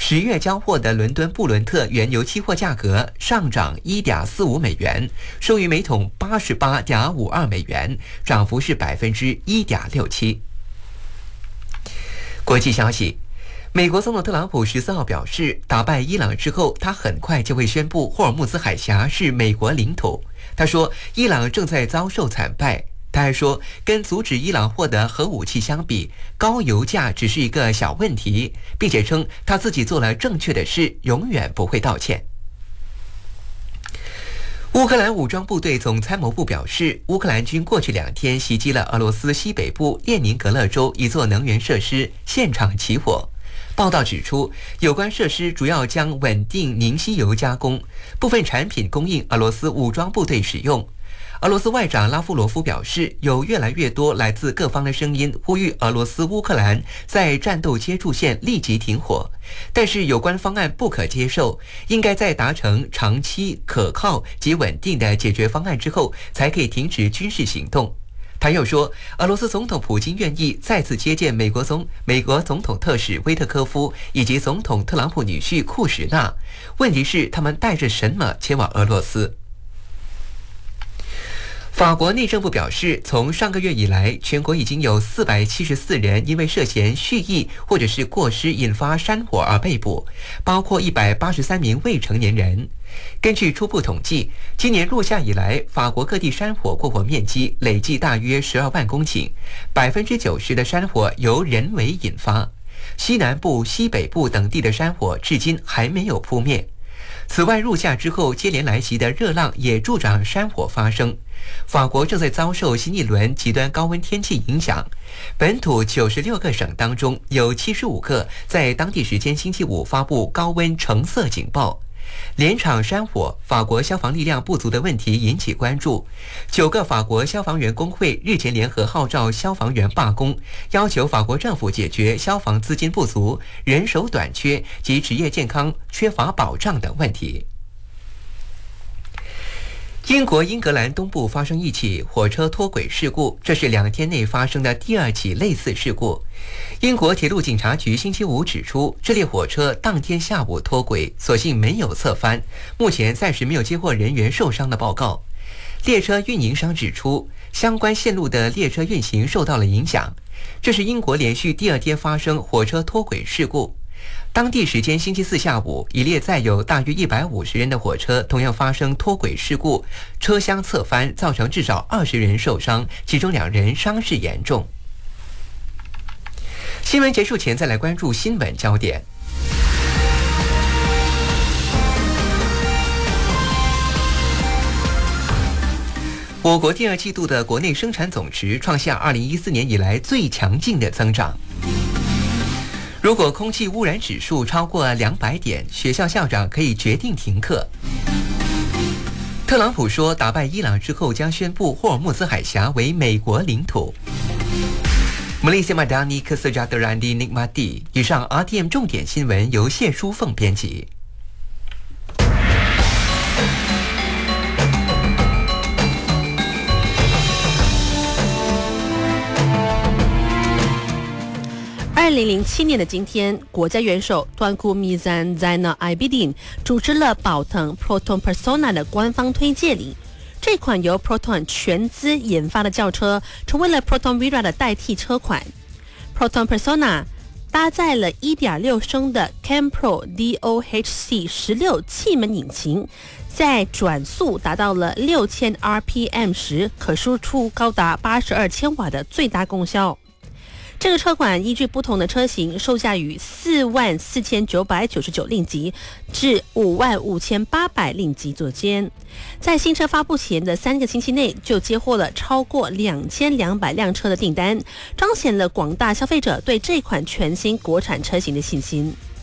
10月交货的伦敦布伦特原油期货价格上涨1.45美元，收于每桶88.52美元，涨幅是1.67%。国际消息。美国总统特朗普14号表示，打败伊朗之后，他很快就会宣布霍尔木兹海峡是美国领土。他说，伊朗正在遭受惨败。他还说，跟阻止伊朗获得核武器相比，高油价只是一个小问题，并且称他自己做了正确的事，永远不会道歉。乌克兰武装部队总参谋部表示，乌克兰军过去2天袭击了俄罗斯西北部列宁格勒州一座能源设施，现场起火。报道指出，有关设施主要将稳定凝稀油加工，部分产品供应俄罗斯武装部队使用。俄罗斯外长拉夫罗夫表示，有越来越多来自各方的声音呼吁俄罗斯乌克兰在战斗接触线立即停火，但是有关方案不可接受，应该在达成长期可靠及稳定的解决方案之后，才可以停止军事行动。他又说，俄罗斯总统普京愿意再次接见美国总统特使威特科夫以及总统特朗普女婿库什纳，问题是他们带着什么前往俄罗斯。法国内政部表示，从上个月以来，全国已经有474人因为涉嫌蓄意或者是过失引发山火而被捕，包括183名未成年人。根据初步统计，今年入夏以来，法国各地山火过火面积累计大约12万公顷，90%的山火由人为引发。西南部、西北部等地的山火至今还没有扑灭。此外，入夏之后接连来袭的热浪也助长山火发生。法国正在遭受新一轮极端高温天气影响，本土96个省当中有75个在当地时间星期五发布高温橙色警报。连场山火，法国消防力量不足的问题引起关注。9个法国消防员工会日前联合号召消防员罢工，要求法国政府解决消防资金不足、人手短缺及职业健康缺乏保障等问题。英国英格兰东部发生一起火车脱轨事故，这是2天内发生的第2起类似事故。英国铁路警察局星期五指出，这列火车当天下午脱轨，所幸没有侧翻，目前暂时没有接获人员受伤的报告。列车运营商指出，相关线路的列车运行受到了影响。这是英国连续第2天发生火车脱轨事故。当地时间星期四下午，一列载有大约150人的火车同样发生脱轨事故，车厢侧翻，造成至少20人受伤，其中2人伤势严重。新闻结束前，再来关注新闻焦点。我国第2季度的国内生产总值创下2014年以来最强劲的增长。如果空气污染指数超过200点，学校校长可以决定停课。特朗普说，打败伊朗之后将宣布霍尔木兹海峡为美国领土。Malaysia Madani Kesejahteraan di Nikmati。以上 RTM 重点新闻由谢淑凤编辑。 2007年的今天，国家元首 Tuanku Mizan Zainal Abidin 主持了宝腾 Proton Persona 的官方推介礼。这款由 Proton 全资研发的轿车，成为了 Proton Vira 的代替车款。Proton Persona 搭载了 1.6 升的 CamPro DOHC 16气门引擎，在转速达到了6000 RPM 时，可输出高达82千瓦的最大功效。这个车款依据不同的车型，售价于44999令吉至55800令吉之间。在新车发布前的3个星期内，就接获了超过2200辆车的订单，彰显了广大消费者对这款全新国产车型的信心。